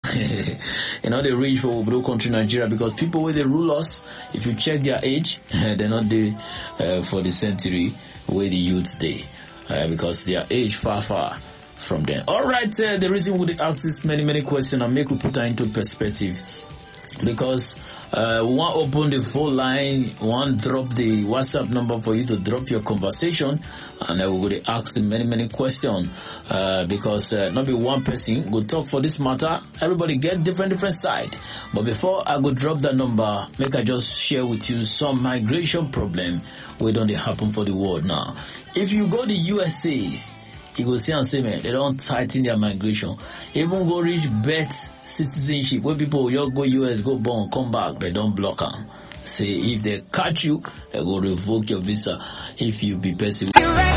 You know, they reach for Obodo country Nigeria, because people where they rule us, if you check their age, they're not there for the century where the youth they, because their age far from them. Alright, the reason we ask this many questions and make we put that into perspective, because we want to open the phone line, want drop the WhatsApp number for you to drop your conversation, and we're going to ask them many questions, because not be one person go talk for this matter. Everybody get different side. But before I go drop that number, make I just share with you some migration problem where don't they happen for the world now. If you go to USA, you go see and say, man, they don't tighten their migration. Even go reach birth citizenship, where people will go US, go born, come back, they don't block them. Say if they catch you, they go revoke your visa if you be person.